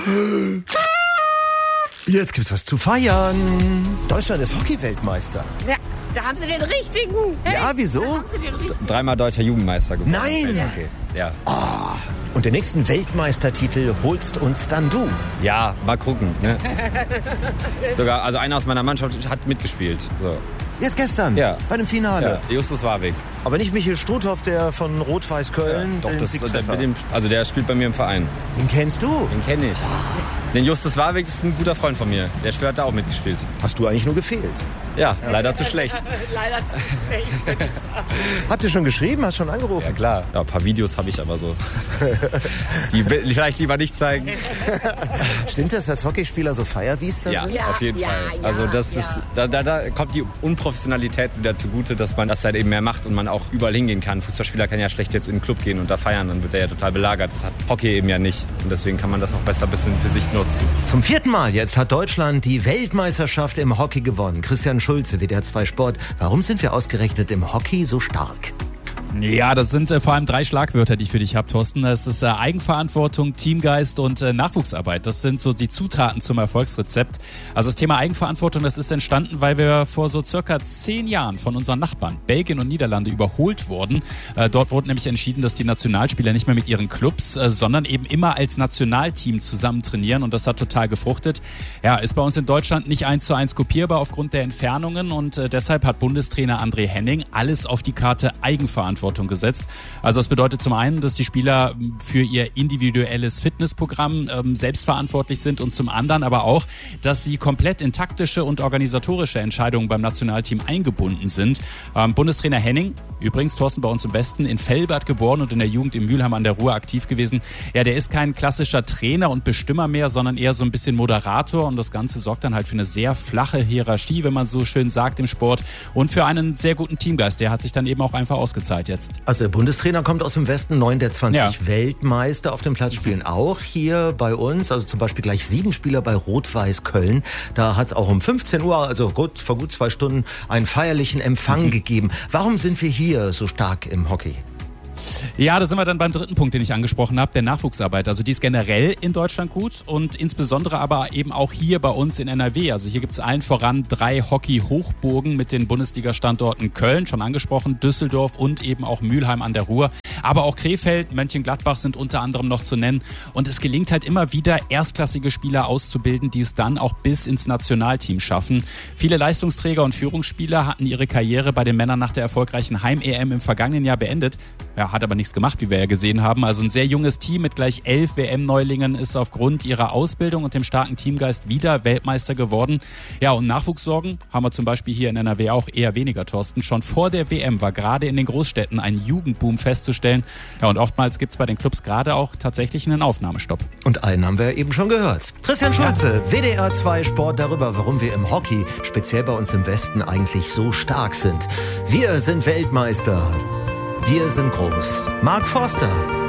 Jetzt gibt's was zu feiern. Deutschland ist Hockey-Weltmeister. Ja, da haben Sie den richtigen. Hey, Ja, wieso? da haben Sie den richtigen. Dreimal deutscher Jugendmeister geworden. Nein! Okay. Ja. Und den nächsten Weltmeistertitel holst uns dann du. Ja, mal gucken. Ne? Sogar, also einer aus meiner Mannschaft hat mitgespielt. So. Jetzt gestern, Ja. bei dem Finale. Ja, Justus Warwick. Aber nicht Michael Struthoff, der von Rot-Weiß Köln, Doch, den das, Siegtreffer. der spielt bei mir im Verein. Den kennst du? Den kenne ich. Den Justus Warwick ist ein guter Freund von mir. Der hat da auch mitgespielt. Hast du eigentlich nur gefehlt. Ja, leider zu schlecht. Leider zu schlecht. Habt ihr schon geschrieben? Hast schon angerufen? Ja, klar. Ja, ein paar Videos habe ich aber so. Die will ich vielleicht lieber nicht zeigen. Stimmt das, dass Hockeyspieler so Feierbiester sind? Ja, auf jeden ja, Fall. ja, Also das ja. ist, da kommt die Unprofessionalität wieder zugute, dass man das halt eben mehr macht und man auch überall hingehen kann. Ein Fußballspieler kann ja schlecht jetzt in den Club gehen und da feiern, dann wird er ja total belagert. Das hat Hockey eben ja nicht. Und deswegen kann man das auch besser ein bisschen für sich nutzen. Zum 4. Mal jetzt hat Deutschland die Weltmeisterschaft im Hockey gewonnen. Christian Schulze, WDR 2 Sport. Warum sind wir ausgerechnet im Hockey so stark? Ja, das sind vor allem 3 Schlagwörter, die ich für dich habe, Thorsten. Das ist Eigenverantwortung, Teamgeist und Nachwuchsarbeit. Das sind so die Zutaten zum Erfolgsrezept. Also das Thema Eigenverantwortung, das ist entstanden, weil wir vor so circa 10 Jahren von unseren Nachbarn, Belgien und Niederlande, überholt wurden. Dort wurde nämlich entschieden, dass die Nationalspieler nicht mehr mit ihren Clubs, sondern eben immer als Nationalteam zusammen trainieren. Und das hat total gefruchtet. Ja, ist bei uns in Deutschland nicht 1:1 kopierbar aufgrund der Entfernungen. Und deshalb hat Bundestrainer André Henning alles auf die Karte Eigenverantwortung gesetzt. Also das bedeutet zum einen, dass die Spieler für ihr individuelles Fitnessprogramm selbst verantwortlich sind und zum anderen aber auch, dass sie komplett in taktische und organisatorische Entscheidungen beim Nationalteam eingebunden sind. Bundestrainer Henning, übrigens Thorsten bei uns im Westen, in Velbert geboren und in der Jugend in Mülheim an der Ruhr aktiv gewesen. Ja, der ist kein klassischer Trainer und Bestimmer mehr, sondern eher so ein bisschen Moderator und das Ganze sorgt dann halt für eine sehr flache Hierarchie, wenn man so schön sagt im Sport und für einen sehr guten Teamgeist. Der hat sich dann eben auch einfach ausgezahlt jetzt. Also der Bundestrainer kommt aus dem Westen, 9 der 20 Ja. Weltmeister auf dem Platz spielen auch hier bei uns. Also zum Beispiel gleich 7 Spieler bei Rot-Weiß Köln. Da hat es auch um 15 Uhr, also vor gut 2 Stunden, einen feierlichen Empfang gegeben. Warum sind wir hier so stark im Hockey? Ja, da sind wir dann beim dritten Punkt, den ich angesprochen habe, der Nachwuchsarbeit. Also die ist generell in Deutschland gut und insbesondere aber eben auch hier bei uns in NRW. Also hier gibt es allen voran 3 Hockey-Hochburgen mit den Bundesliga-Standorten Köln, schon angesprochen, Düsseldorf und eben auch Mülheim an der Ruhr. Aber auch Krefeld, Mönchengladbach sind unter anderem noch zu nennen. Und es gelingt halt immer wieder, erstklassige Spieler auszubilden, die es dann auch bis ins Nationalteam schaffen. Viele Leistungsträger und Führungsspieler hatten ihre Karriere bei den Männern nach der erfolgreichen Heim-EM im vergangenen Jahr beendet. Ja, hat aber nichts gemacht, wie wir ja gesehen haben. Also ein sehr junges Team mit gleich 11 WM-Neulingen ist aufgrund ihrer Ausbildung und dem starken Teamgeist wieder Weltmeister geworden. Ja, und Nachwuchssorgen haben wir zum Beispiel hier in NRW auch eher weniger, Thorsten. Schon vor der WM war gerade in den Großstädten ein Jugendboom festzustellen. Ja, und oftmals gibt es bei den Clubs gerade auch tatsächlich einen Aufnahmestopp. Und einen haben wir eben schon gehört. Christian Schulze, WDR 2 Sport, darüber, warum wir im Hockey, speziell bei uns im Westen, eigentlich so stark sind. Wir sind Weltmeister. Wir sind groß. Mark Forster.